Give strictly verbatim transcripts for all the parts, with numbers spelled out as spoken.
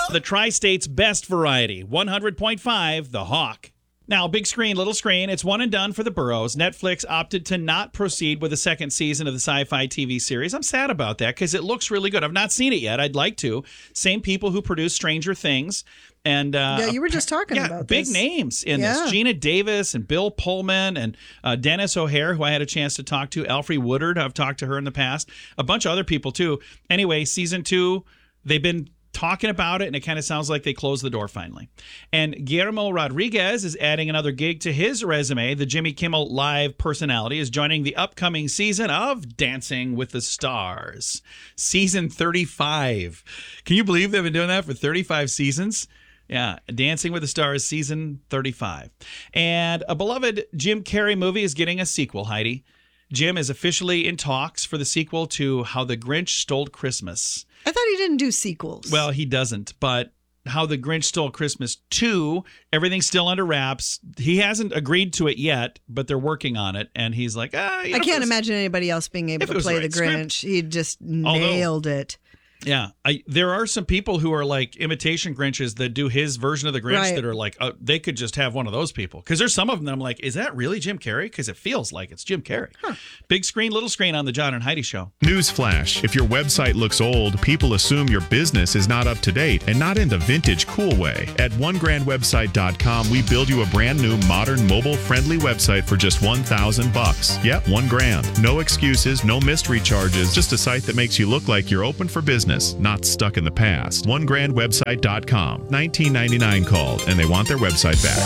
The Tri-State's best variety, one hundred point five, The Hawk. Now, big screen, little screen, it's one and done for the Burrows. Netflix opted to not proceed with the second season of the sci-fi T V series. I'm sad about that because it looks really good. I've not seen it yet. I'd like to. Same people who produced Stranger Things. And uh, yeah, you were just talking yeah, about big this. names in Yeah. this. Gina Davis and Bill Pullman and uh, Dennis O'Hare, who I had a chance to talk to. Elfrey Woodard, I've talked to her in the past. A bunch of other people, too. Anyway, season two, they've been talking about it, and it kind of sounds like they closed the door finally. And Guillermo Rodriguez is adding another gig to his resume. The Jimmy Kimmel Live personality is joining the upcoming season of Dancing with the Stars. Season thirty-five. Can you believe they've been doing that for thirty-five seasons? Yeah, Dancing with the Stars, season thirty-five. And a beloved Jim Carrey movie is getting a sequel, Heidi. Jim is officially in talks for the sequel to How the Grinch Stole Christmas. I thought he didn't do sequels. Well, he doesn't, but How the Grinch Stole Christmas two, everything's still under wraps. He hasn't agreed to it yet, but they're working on it, and he's like, ah, you know, I can't if it was- imagine anybody else being able if it to was play the the right Grinch. script. He just Although- nailed it. Yeah, I, there are some people who are like imitation Grinches that do his version of the Grinch Right. that are like, uh, they could just have one of those people. Because there's some of them that I'm like, is that really Jim Carrey? Because it feels like it's Jim Carrey. Huh. Big screen, little screen on the John and Heidi Show. Newsflash. If your website looks old, people assume your business is not up to date and not in the vintage cool way. At one grand website dot com, we build you a brand new, modern, mobile-friendly website for just one thousand bucks. Yep, one grand. No excuses, no mystery charges, just a site that makes you look like you're open for business, not stuck in the past. one grand website dot com. nineteen ninety-nine called, and they want their website back.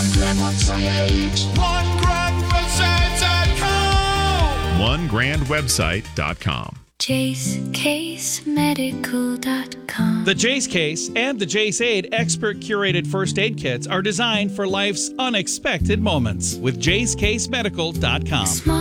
one grand website dot com. one grand website dot com. Jace Case Medical dot com. The Jace Case and the Jace Aid expert curated first aid kits are designed for life's unexpected moments with Jace Case Medical dot com. Smart